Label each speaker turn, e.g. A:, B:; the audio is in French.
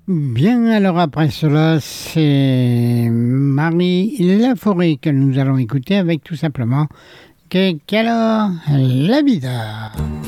A: Bien, alors après cela, c'est Marie Laforêt que nous allons écouter avec tout simplement que alors la vida.